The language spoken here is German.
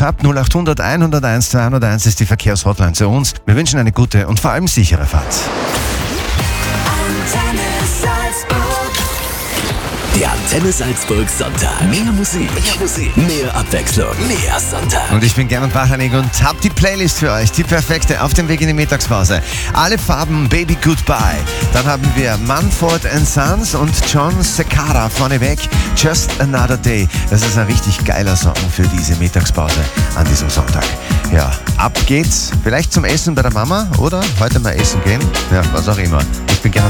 habt. 0800 101 201 ist die Verkehrshotline zu uns. Wir wünschen eine gute und vor allem sichere Fahrt. Der Antenne Salzburg Sonntag. Mehr Musik, mehr Abwechslung, mehr Sonntag. Und ich bin Gernot Wachanig und hab die Playlist für euch, die perfekte, auf dem Weg in die Mittagspause. Alle Farben, Baby Goodbye. Dann haben wir Mumford & Sons und John Secara vorneweg, Just Another Day. Das ist ein richtig geiler Song für diese Mittagspause an diesem Sonntag. Ja, ab geht's. Vielleicht zum Essen bei der Mama oder heute mal essen gehen. Ja, was auch immer. Ich bin Gernot